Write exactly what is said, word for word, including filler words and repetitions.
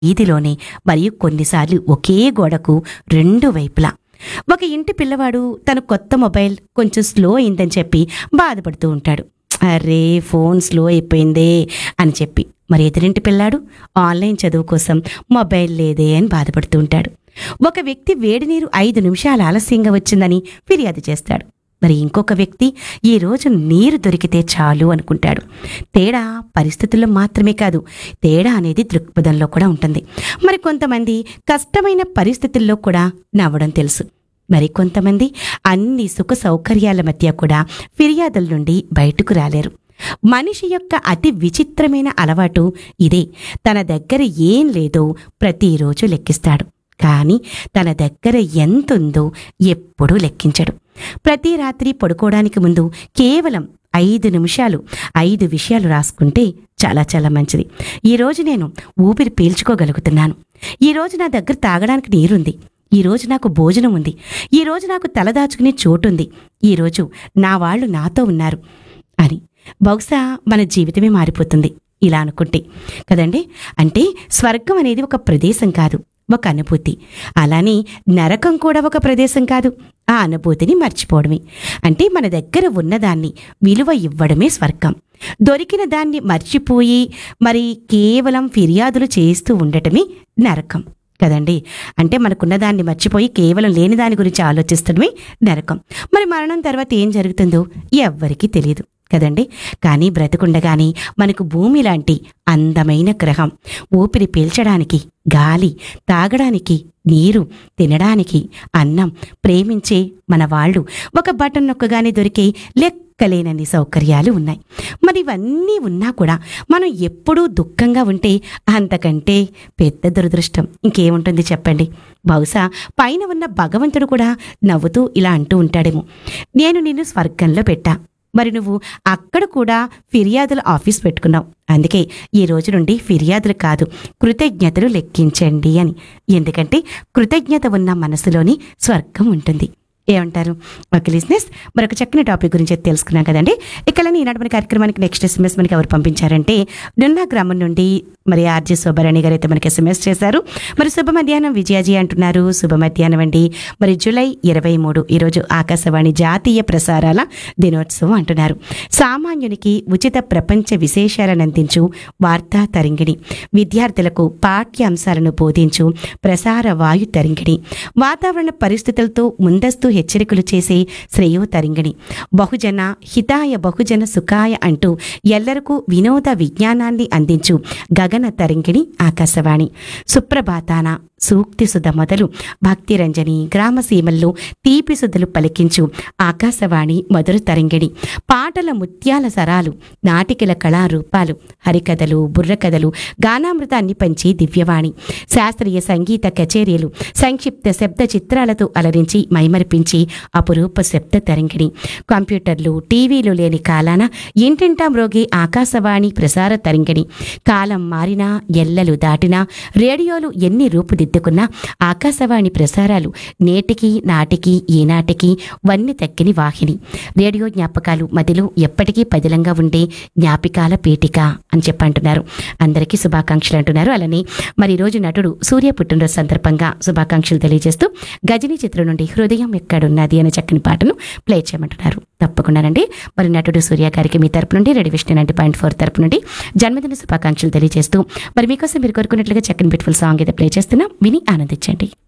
వీధిలోనే మరియు కొన్నిసార్లు ఒకే గోడకు రెండు వైపులా. ఒక ఇంటి పిల్లవాడు తన కొత్త మొబైల్ కొంచెం స్లో అయిందని చెప్పి బాధపడుతూ ఉంటాడు. అరే ఫోన్ స్లో అయిపోయిందే అని చెప్పి. మరి ఎదురింటి పిల్లాడు ఆన్లైన్ చదువు కోసం మొబైల్ లేదే అని బాధపడుతూ ఉంటాడు. ఒక వ్యక్తి వేడి నీరు ఐదు నిమిషాలు ఆలస్యంగా వచ్చిందని ఫిర్యాదు చేస్తాడు. మరి ఇంకొక వ్యక్తి ఈ రోజు నీరు దొరికితే చాలు అనుకుంటాడు. తేడా పరిస్థితుల్లో మాత్రమే కాదు, తేడా అనేది దృక్పథంలో కూడా ఉంటుంది. మరి కొంతమంది కష్టమైన పరిస్థితుల్లో కూడా నవ్వడం తెలుసు. మరి కొంతమంది అన్ని సుఖ సౌకర్యాల మధ్య కూడా ఫిర్యాదుల నుండి బయటకు రాలేరు. మనిషి యొక్క అతి విచిత్రమైన అలవాటు ఇదే. తన దగ్గర ఏం లేదో ప్రతిరోజు లెక్కిస్తాడు, కానీ తన దగ్గర ఎంతుందో ఎప్పుడూ లెక్కించడు. ప్రతి రాత్రి పడుకోవడానికి ముందు కేవలం ఐదు నిమిషాలు ఐదు విషయాలు రాసుకుంటే చాలా చాలా మంచిది. ఈరోజు నేను ఊపిరి పీల్చుకోగలుగుతున్నాను, ఈరోజు నా దగ్గర తాగడానికి నీరుంది, ఈరోజు నాకు భోజనం ఉంది, ఈరోజు నాకు తలదాచుకునే చోటుంది, ఈరోజు నా వాళ్ళు నాతో ఉన్నారు అని. బహుశా మన జీవితమే మారిపోతుంది ఇలా అనుకుంటే కదండి. అంటే స్వర్గం అనేది ఒక ప్రదేశం కాదు, ఒక అనుభూతి. అలానే నరకం కూడా ఒక ప్రదేశం కాదు, ఆ అనుభూతిని మర్చిపోవడమే. అంటే మన దగ్గర ఉన్నదాన్ని విలువ ఇవ్వడమే స్వర్గం. దొరికిన దాన్ని మర్చిపోయి మరి కేవలం ఫిర్యాదులు చేస్తూ ఉండటమే నరకం కదండి. అంటే మనకున్న దాన్ని మర్చిపోయి కేవలం లేని దాని గురించి ఆలోచిస్తడమే నరకం. మరి మరణం తర్వాత ఏం జరుగుతుందో ఎవ్వరికీ తెలియదు కదండి. కానీ బ్రతుకుండగానే మనకు భూమి లాంటి అందమైన గ్రహం, ఊపిరి పీల్చడానికి గాలి, తాగడానికి నీరు, తినడానికి అన్నం, ప్రేమించే మన వాళ్ళు, ఒక బటన్ నొక్కగానే దొరికే లెక్కలేనన్ని సౌకర్యాలు ఉన్నాయి. మరి ఇవన్నీ ఉన్నా కూడా మనం ఎప్పుడూ దుఃఖంగా ఉంటే అంతకంటే పెద్ద దురదృష్టం ఇంకేముంటుంది చెప్పండి. బహుశా పైన ఉన్న భగవంతుడు కూడా నవ్వుతూ ఇలా అంటూ ఉంటాడేమో, నేను నిన్ను స్వర్గంలో పెట్టా, మరి నువ్వు అక్కడ కూడా ఫిర్యాదుల ఆఫీస్ పెట్టుకున్నావు, అందుకే ఈ రోజు నుండి ఫిర్యాదులు కాదు కృతజ్ఞతలు లెక్కించండి అని. ఎందుకంటే కృతజ్ఞత ఉన్న మనసులోని స్వర్గం ఉంటుంది. ఏమంటారు ఓకే లిజినెస్? మరొక చక్కని టాపిక్ గురించి తెలుసుకున్నాం కదండి. ఇక్కడ ఈనాటి మన కార్యక్రమానికి నెక్స్ట్ ఎస్ఎంఎస్ మనకి ఎవరు పంపించారంటే నున్నా గ్రామం నుండి మరి ఆర్జే శోభారాణి గారు అయితే మనకి ఎస్ఎంఎస్ చేశారు. మరి శుభ మధ్యాహ్నం విజయాజీ అంటున్నారు. శుభ మధ్యాహ్నం అండి. మరి జూలై ఇరవై మూడు ఈరోజు ఆకాశవాణి జాతీయ ప్రసారాల దినోత్సవం అంటున్నారు. సామాన్యునికి ఉచిత ప్రపంచ విశేషాలను అందించు వార్తా తరంగిణి, విద్యార్థులకు పాఠ్యాంశాలను బోధించు ప్రసార వాయు తరంగిణి, వాతావరణ పరిస్థితులతో ముందస్తు హెచ్చరికలు చేసే శ్రేయో తరంగిణి, బహుజన హితాయ బహుజన సుఖాయ అంటూ ఎల్లరకు వినోద విజ్ఞానాన్ని అందించు గగన తరంగిణి ఆకాశవాణి. సుప్రభాతాన సూక్తి సుధ మొదలు భక్తి రంజని, గ్రామసీమల్లో తీపి సుధలు పలికించు ఆకాశవాణి మధుర తరంగిణి. పాటల ముత్యాల సరాలు, నాటికల కళారూపాలు, హరికథలు, బుర్రకథలు, గానామృతాన్ని పంచి దివ్యవాణి. శాస్త్రీయ సంగీత కచేరీలు, సంక్షిప్త శబ్ద చిత్రాలతో అలరించి మైమరిపించి అపురూప శబ్ద తరంగిణి. కంప్యూటర్లు, టీవీలు లేని కాలాన ఇంటింటా మ్రోగే ఆకాశవాణి ప్రసార తరంగిణి. కాలం మారినా ఎల్లలు దాటినా రేడియోలు ఎన్ని రూపుదిద్దుకున్నా ఆకాశవాణి ప్రసారాలు నేటికి నాటికి ఈనాటికి వన్ని తక్కిని వాహిని. రేడియో జ్ఞాపకాలు మదిలో ఎప్పటికీ పదిలంగా ఉండే జ్ఞాపికాల పీఠిక అని చెప్పంటున్నారు. అందరికీ శుభాకాంక్షలు అంటున్నారు. అలానే మరి ఈరోజు నటుడు సూర్య పుట్టినరోజు సందర్భంగా శుభాకాంక్షలు తెలియజేస్తూ గజనీ చిత్రం నుండి హృదయం ఎక్కడున్నది అనే చక్కని పాటను ప్లే చేయమంటున్నారు. తప్పకుండానండి. మరి నటుడు సూర్య గారికి మీ తరపు నుండి ready Vishnu ninety point four తరపు నుండి జన్మదిన శుభాకాంక్షలు తెలియజేస్తూ మరి మీకోసం మీరు కోరుకున్నట్లుగా చక్కని బ్యూటిఫుల్ సాంగ్ అయితే ప్లే చేస్తున్నాం, విని ఆనందించండి.